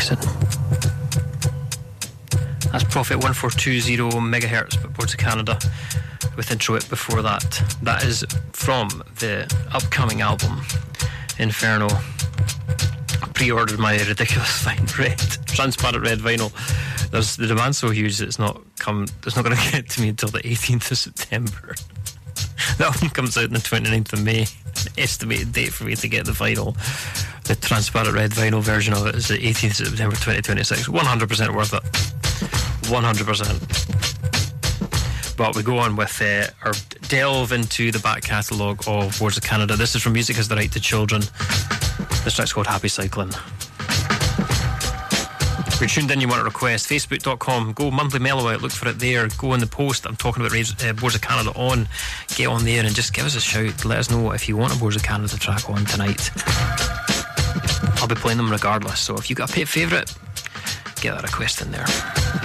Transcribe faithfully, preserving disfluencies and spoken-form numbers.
Amazing. That's Prophet one four two zero megahertz by Boards of Canada with Intro It before that. That is from the upcoming album Inferno. I pre-ordered my ridiculous fine red, transparent red vinyl. There's the demand's so huge that it's not come it's not going to get to me until the eighteenth of September. The album comes out on the twenty-ninth of May. The estimated date for me to get the vinyl, the transparent red vinyl version of it, is the eighteenth of September twenty twenty-six. one hundred percent worth it. one hundred percent. But we go on with uh, our delve into the back catalogue of Boards of Canada. This is from Music Has the Right to Children. This track's called Happy Cycling. If you're tuned in, you want a request, facebook dot com, go Monthly Mellow Out, look for it there, go in the post I'm talking about uh, Boards of Canada on, get on there and just give us a shout, let us know if you want a Boards of Canada track on tonight. I'll be playing them regardless, so if you've got a pet favourite, get that request in there.